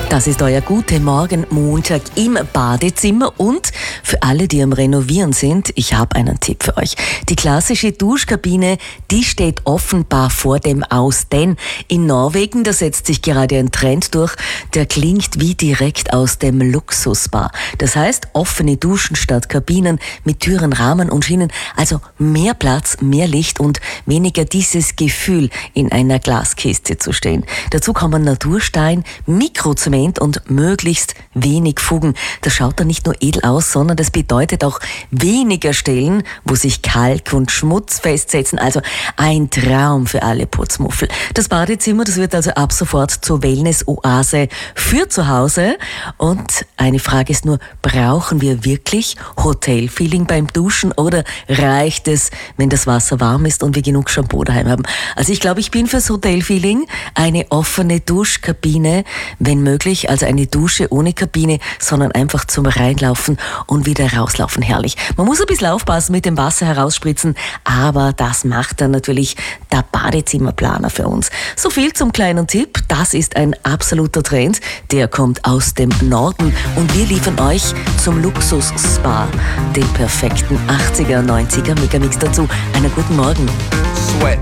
Das ist euer Gute Morgen Montag im Badezimmer und für alle, die am Renovieren sind, ich habe einen Tipp für euch. Die klassische Duschkabine, die steht offenbar vor dem Aus, denn in Norwegen, da setzt sich gerade ein Trend durch, der klingt wie direkt aus dem Luxusbad. Das heißt, offene Duschen statt Kabinen mit Türen, Rahmen und Schienen, also mehr Platz, mehr Licht und weniger dieses Gefühl, in einer Glaskiste zu stehen. Dazu kommen Naturstein, Mikrozement und möglichst wenig Fugen. Das schaut dann nicht nur edel aus, sondern das bedeutet auch weniger Stellen, wo sich Kalk und Schmutz festsetzen. Also ein Traum für alle Putzmuffel. Das Badezimmer, das wird also ab sofort zur Wellness-Oase für zu Hause. Und eine Frage ist nur, brauchen wir wirklich Hotel-Feeling beim Duschen oder reicht es, wenn das Wasser warm ist und wir genug Shampoo daheim haben? Also ich glaube, ich bin fürs Hotel-Feeling. Eine offene Duschkabine, wenn möglich, also eine Dusche ohne Kabine, sondern einfach zum Reinlaufen und wieder rauslaufen. Herrlich. Man muss ein bisschen aufpassen mit dem Wasser herausspritzen, aber das macht dann natürlich der Badezimmerplaner für uns. So viel zum kleinen Tipp. Das ist ein absoluter Trend. Der kommt aus dem Norden und wir liefern euch zum Luxus-Spa den perfekten 80er, 90er Megamix dazu. Einen guten Morgen. Sweat.